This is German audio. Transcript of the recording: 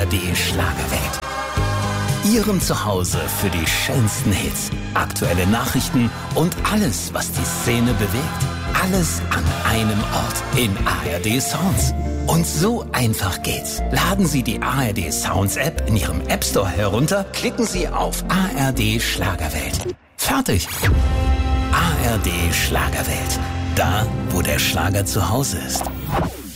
ARD Schlagerwelt. Ihrem Zuhause für die schönsten Hits, aktuelle Nachrichten und alles, was die Szene bewegt. Alles an einem Ort in ARD Sounds. Und so einfach geht's. Laden Sie die ARD Sounds App in Ihrem App Store herunter, klicken Sie auf ARD Schlagerwelt. Fertig. ARD Schlagerwelt. Da, wo der Schlager zu Hause ist.